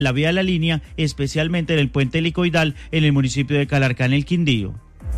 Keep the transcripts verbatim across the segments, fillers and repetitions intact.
la vía de la línea, especialmente en el puente helicoidal en el municipio de Calarcá, en el Quindío.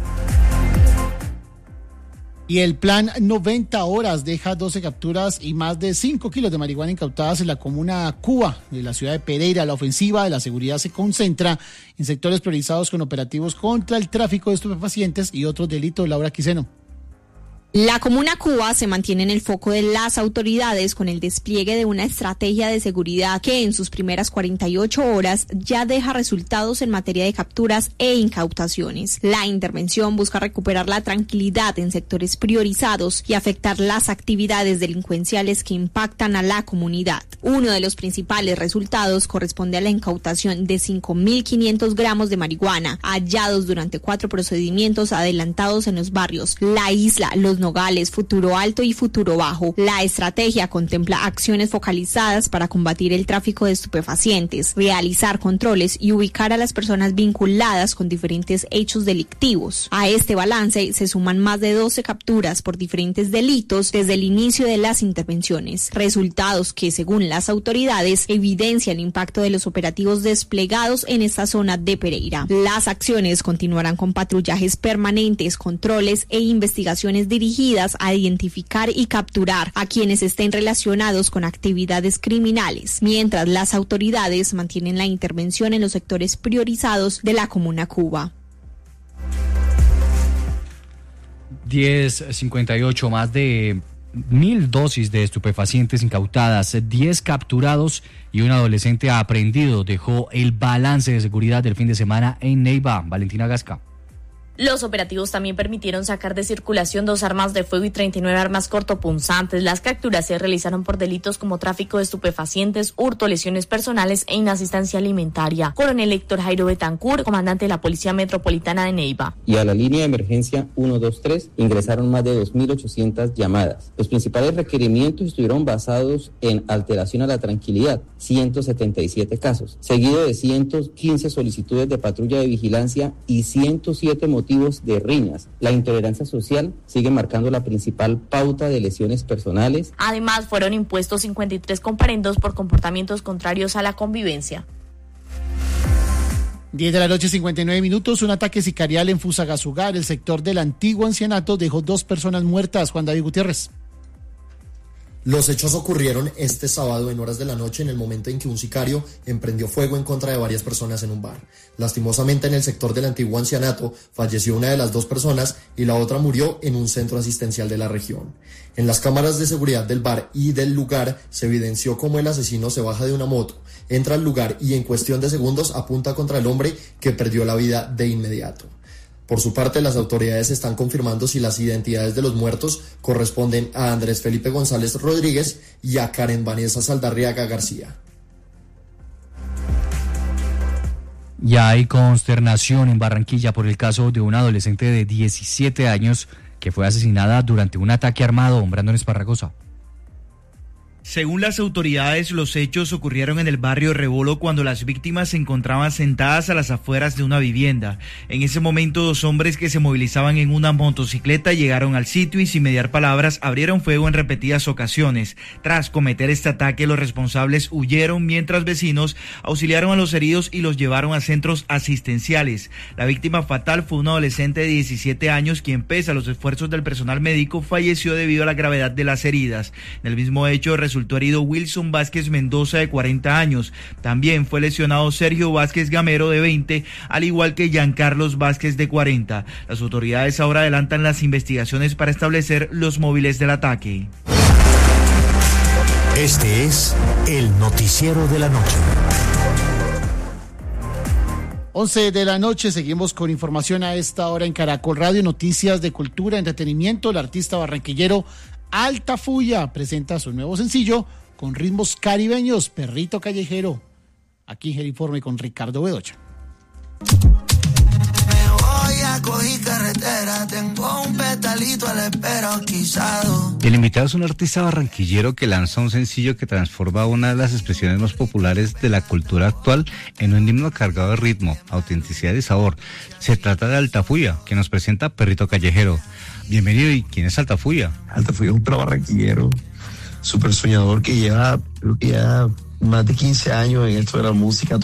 Y el plan noventa horas deja doce capturas y más de cinco kilos de marihuana incautadas en la comuna Cuba de la ciudad de Pereira. La ofensiva de la seguridad se concentra en sectores priorizados con operativos contra el tráfico de estupefacientes y otros delitos. Laura Quiseno. La comuna Cuba se mantiene en el foco de las autoridades con el despliegue de una estrategia de seguridad que en sus primeras cuarenta y ocho horas ya deja resultados en materia de capturas e incautaciones. La intervención busca recuperar la tranquilidad en sectores priorizados y afectar las actividades delincuenciales que impactan a la comunidad. Uno de los principales resultados corresponde a la incautación de cinco mil quinientos gramos de marihuana hallados durante cuatro procedimientos adelantados en los barrios La Isla, Los Nogales, Futuro Alto y Futuro Bajo. La estrategia contempla acciones focalizadas para combatir el tráfico de estupefacientes, realizar controles y ubicar a las personas vinculadas con diferentes hechos delictivos. A este balance se suman más de doce capturas por diferentes delitos desde el inicio de las intervenciones, resultados que, según las autoridades, evidencian el impacto de los operativos desplegados en esta zona de Pereira. Las acciones continuarán con patrullajes permanentes, controles e investigaciones dirigidas a identificar y capturar a quienes estén relacionados con actividades criminales, mientras las autoridades mantienen la intervención en los sectores priorizados de la comuna Cuba. diez cincuenta y ocho, más de mil dosis de estupefacientes incautadas, diez capturados y un adolescente aprehendido, dejó el balance de seguridad del fin de semana en Neiva. Valentina Gasca. Los operativos también permitieron sacar de circulación dos armas de fuego y treinta y nueve armas cortopunzantes. Las capturas se realizaron por delitos como tráfico de estupefacientes, hurto, lesiones personales e inasistencia alimentaria. Coronel Héctor Jairo Betancur, comandante de la Policía Metropolitana de Neiva. Y a la línea de emergencia ciento veintitrés ingresaron más de dos mil ochocientas llamadas. Los principales requerimientos estuvieron basados en alteración a la tranquilidad, ciento setenta y siete casos, seguido de ciento quince solicitudes de patrulla de vigilancia y ciento siete motivos de riñas. La intolerancia social sigue marcando la principal pauta de lesiones personales. Además, fueron impuestos cincuenta y tres comparendos por comportamientos contrarios a la convivencia. diez de la noche, cincuenta y nueve minutos. Un ataque sicarial en Fusagasugá, el sector del antiguo ancianato, dejó dos personas muertas. Juan David Gutiérrez. Los hechos ocurrieron este sábado en horas de la noche, en el momento en que un sicario emprendió fuego en contra de varias personas en un bar. Lastimosamente, en el sector del antiguo ancianato falleció una de las dos personas y la otra murió en un centro asistencial de la región. En las cámaras de seguridad del bar y del lugar se evidenció cómo el asesino se baja de una moto, entra al lugar y en cuestión de segundos apunta contra el hombre, que perdió la vida de inmediato. Por su parte, las autoridades están confirmando si las identidades de los muertos corresponden a Andrés Felipe González Rodríguez y a Karen Vanessa Saldarriaga García. Ya hay consternación en Barranquilla por el caso de una adolescente de diecisiete años que fue asesinada durante un ataque armado. Brandon Esparragosa. Según las autoridades, los hechos ocurrieron en el barrio Rebolo cuando las víctimas se encontraban sentadas a las afueras de una vivienda. En ese momento, dos hombres que se movilizaban en una motocicleta llegaron al sitio y sin mediar palabras abrieron fuego en repetidas ocasiones. Tras cometer este ataque, los responsables huyeron mientras vecinos auxiliaron a los heridos y los llevaron a centros asistenciales. La víctima fatal fue una adolescente de diecisiete años quien, pese a los esfuerzos del personal médico, falleció debido a la gravedad de las heridas. En el mismo hecho, resultó herido Wilson Vázquez Mendoza, de cuarenta años. También fue lesionado Sergio Vázquez Gamero, de veinte, al igual que Giancarlos Vázquez, de cuarenta. Las autoridades ahora adelantan las investigaciones para establecer los móviles del ataque. Este es el noticiero de la noche. once de la noche, seguimos con información a esta hora en Caracol Radio, noticias de cultura, entretenimiento. El artista barranquillero Altafulla presenta su nuevo sencillo con ritmos caribeños, Perrito Callejero. Aquí en el informe con Ricardo Bedoya. Me voy a coger carretera, tengo un petalito a la espera, quizado. El invitado es un artista barranquillero que lanza un sencillo que transforma una de las expresiones más populares de la cultura actual en un himno cargado de ritmo, autenticidad y sabor. Se trata de Altafulla, que nos presenta Perrito Callejero. Bienvenido. ¿Y quién es Altafulla? Altafulla es un barranquillero súper soñador que lleva, creo que ya más de quince años en esto de la música.